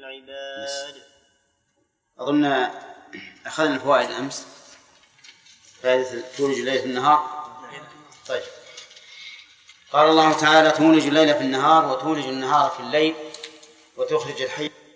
العباد. أظن أخذنا الفوائد أمس. فائدة تولج الليل في النهار. طيب، قال الله تعالى: تولج الليل في النهار وتولج النهار في الليل وتخرج الحي